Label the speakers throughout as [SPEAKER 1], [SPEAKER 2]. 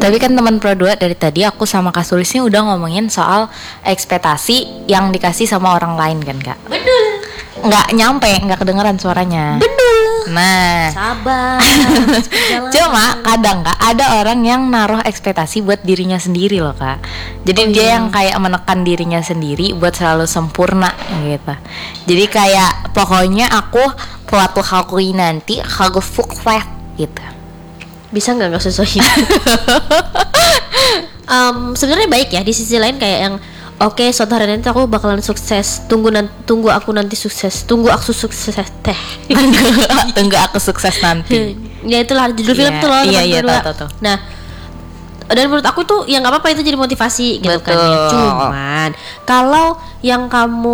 [SPEAKER 1] Tapi kan teman Pro 2 dari tadi aku sama Kak Sulis ini udah ngomongin soal ekspektasi yang dikasih sama orang lain kan Kak.
[SPEAKER 2] Betul.
[SPEAKER 1] Nggak nyampe, nggak kedengeran suaranya.
[SPEAKER 2] Betul.
[SPEAKER 1] Nah,
[SPEAKER 2] Sabar.
[SPEAKER 1] cuma kadang Kak ada orang yang naruh ekspektasi buat dirinya sendiri loh Kak. Jadi dia yang kayak menekan dirinya sendiri buat selalu sempurna gitu. Jadi kayak pokoknya aku suatu hari nanti harus sukses gitu.
[SPEAKER 2] Bisa nggak sesuai? Sebenarnya baik ya, di sisi lain kayak yang oke, suatu hari nanti aku bakalan sukses. Tunggu aku nanti sukses. Tunggu aku sukses teh.
[SPEAKER 1] Tunggu aku sukses nanti.
[SPEAKER 2] Ya itulah judul film tuh loh.
[SPEAKER 1] Iya tahu.
[SPEAKER 2] Nah, dan menurut aku tuh ya nggak apa-apa, itu jadi motivasi gitu.
[SPEAKER 1] Betul.
[SPEAKER 2] Kan ya. Cuman kalau yang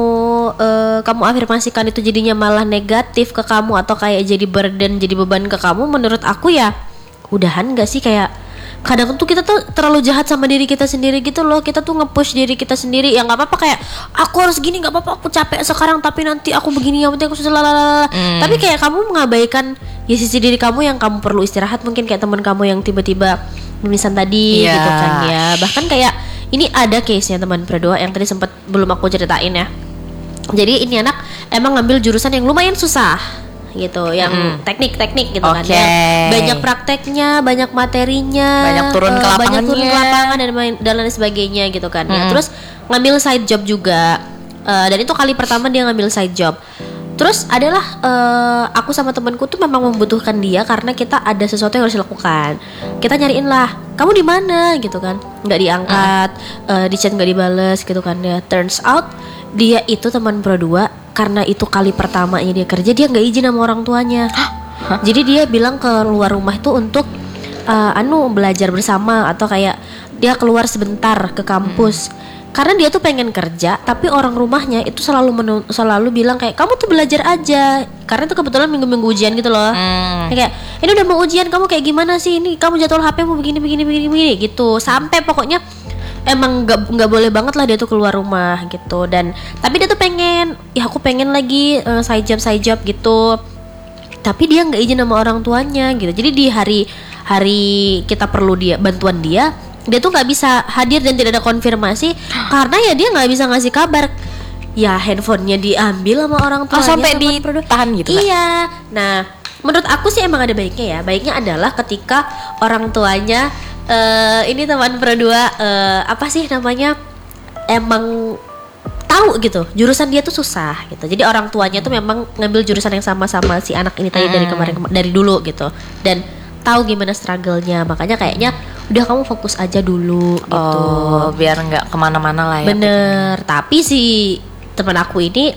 [SPEAKER 2] kamu afirmasikan itu jadinya malah negatif ke kamu atau kayak jadi burden, jadi beban ke kamu, menurut aku ya udahan gak sih? Kayak kadang tuh kita tuh terlalu jahat sama diri kita sendiri gitu loh. Kita tuh nge-push diri kita sendiri. Ya gak apa-apa kayak aku harus gini, gak apa-apa aku capek sekarang tapi nanti aku begini, yang penting aku susah lalala. Tapi kayak kamu mengabaikan ya sisi diri kamu yang kamu perlu istirahat. Mungkin kayak teman kamu yang tiba-tiba mimisan tadi gitu kan ya. Bahkan kayak ini ada case-nya teman Pro 2 yang tadi sempat belum aku ceritain ya. Jadi ini anak emang ngambil jurusan yang lumayan susah gitu, yang teknik-teknik gitu kan ya. Banyak prakteknya, banyak materinya,
[SPEAKER 1] banyak turun ke
[SPEAKER 2] lapangan dan lain sebagainya gitu kan ya. Terus ngambil side job juga, dan itu kali pertama dia ngambil side job. Terus adalah aku sama temanku tuh memang membutuhkan dia karena kita ada sesuatu yang harus dilakukan. Kita nyariin lah, kamu di mana gitu kan, nggak diangkat, di chat nggak dibales gitu kan ya. Turns out dia itu teman Pro 2. Karena itu kali pertamanya dia kerja, dia nggak izin sama orang tuanya. Jadi dia bilang keluar rumah itu untuk belajar bersama atau kayak dia keluar sebentar ke kampus. Karena dia tuh pengen kerja, tapi orang rumahnya itu selalu bilang kayak kamu tuh belajar aja. Karena itu kebetulan minggu-minggu ujian gitu loh. Kayak ini udah mau ujian, kamu kayak gimana sih, ini kamu jadwal HP mau begini gitu. Sampai pokoknya emang nggak boleh banget lah dia tuh keluar rumah gitu. Dan tapi dia tuh pengen, ya aku pengen lagi side job gitu. Tapi dia nggak izin sama orang tuanya gitu. Jadi di hari kita perlu bantuan dia tuh nggak bisa hadir dan tidak ada konfirmasi karena ya dia nggak bisa ngasih kabar. Ya handphonenya diambil sama orang tuanya.
[SPEAKER 1] Sampai ditahan gitu.
[SPEAKER 2] Iya. Nah menurut aku sih emang ada baiknya ya. Baiknya adalah ketika orang tuanya ini teman Pro 2 apa sih namanya, emang tahu gitu jurusan dia tuh susah gitu. Jadi orang tuanya tuh memang ngambil jurusan yang sama si anak ini tadi dari dulu gitu, dan tahu gimana struggle-nya. Makanya kayaknya udah kamu fokus aja dulu gitu.
[SPEAKER 1] Biar nggak kemana-mana lah ya.
[SPEAKER 2] Bener. Tapi si teman aku ini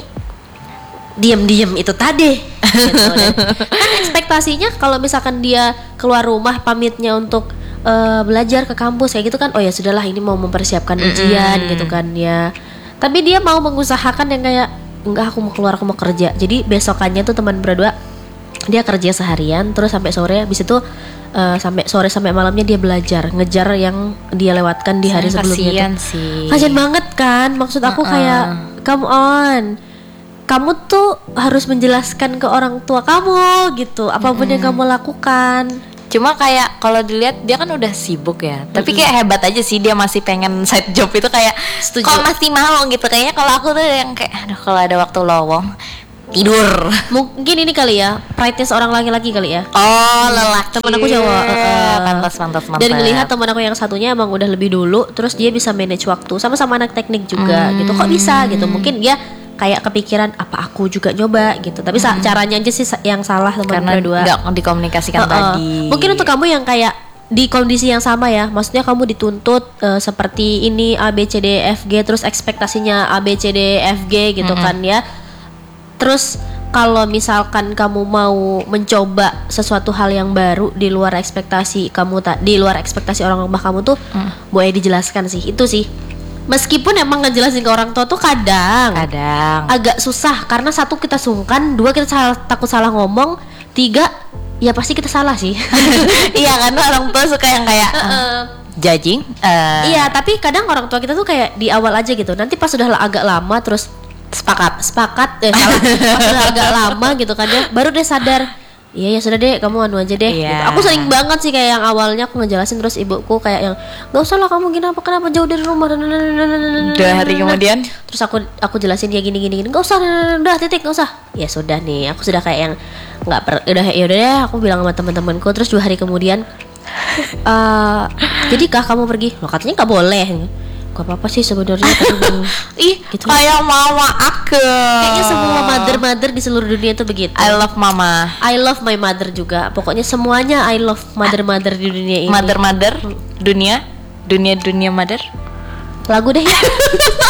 [SPEAKER 2] diam-diam itu tadi gitu. Dan kan ekspektasinya kalau misalkan dia keluar rumah pamitnya untuk belajar ke kampus kayak gitu kan, oh ya sudahlah ini mau mempersiapkan ujian gitu kan ya. Tapi dia mau mengusahakan yang kayak enggak, aku mau keluar, aku mau kerja. Jadi besokannya tuh teman Pro 2 dia kerja seharian terus sampai sore, habis itu sampai sore sampai malamnya dia belajar, ngejar yang dia lewatkan di hari sebelumnya. Kasian banget kan, maksud aku kayak come on, kamu tuh harus menjelaskan ke orang tua kamu gitu apapun yang kamu lakukan.
[SPEAKER 1] Cuma kayak kalau dilihat dia kan udah sibuk ya. Tapi kayak hebat aja sih dia masih pengen side job itu, kayak kok masih mau gitu. Kayaknya kalau aku tuh yang kayak aduh, kalau ada waktu lowong tidur.
[SPEAKER 2] Mungkin ini kali ya, pride-nya seorang laki-laki kali ya.
[SPEAKER 1] Oh, lelaki.
[SPEAKER 2] Temen aku cowok.
[SPEAKER 1] Pantas.
[SPEAKER 2] Dan ngelihat temen aku yang satunya emang udah lebih dulu, terus dia bisa manage waktu, sama-sama anak teknik juga gitu. Kok bisa gitu? Mungkin dia kayak kepikiran apa aku juga nyoba gitu. Tapi caranya aja sih yang salah teman Pro 2.
[SPEAKER 1] Nggak dikomunikasikan tadi.
[SPEAKER 2] Mungkin untuk kamu yang kayak di kondisi yang sama ya, maksudnya kamu dituntut seperti ini A B C D F G, terus ekspektasinya A B C D F G gitu kan ya. Terus kalau misalkan kamu mau mencoba sesuatu hal yang baru di luar ekspektasi kamu, di luar ekspektasi orang rumah kamu tuh, boleh dijelaskan sih. Itu sih. Meskipun emang ngejelasin ke orang tua tuh kadang agak susah, karena satu kita sungkan, dua kita takut salah ngomong, tiga ya pasti kita salah sih.
[SPEAKER 1] Iya, karena orang tua suka yang kayak judging.
[SPEAKER 2] Iya, tapi kadang orang tua kita tuh kayak di awal aja gitu. Nanti pas sudah agak lama terus sepakat pas sudah agak lama gitu kan ya, baru dia sadar iya ya sudah deh, kamu anu aja deh.
[SPEAKER 1] Iya.
[SPEAKER 2] Gitu. Aku sering banget sih kayak yang awalnya aku ngejelasin terus ibuku kayak yang nggak usah lah kamu gini kenapa jauh dari rumah.
[SPEAKER 1] 2 hari kemudian
[SPEAKER 2] Terus aku jelasin dia gini nggak usah, udah titik nggak usah. Ya sudah nih, aku sudah kayak yang nggak udah ya udah deh, aku bilang sama teman-temanku. Terus 2 hari kemudian, jadi kah kamu pergi? Lo katanya nggak boleh. Gak apa-apa sih sebenarnya.
[SPEAKER 1] ih
[SPEAKER 2] Gitu.
[SPEAKER 1] kayak mama aku.
[SPEAKER 2] Kayaknya semua mother di seluruh dunia itu begitu.
[SPEAKER 1] I love mama.
[SPEAKER 2] I love my mother juga. Pokoknya semuanya I love mother di dunia ini.
[SPEAKER 1] Mother dunia mother.
[SPEAKER 2] Lagu deh ya.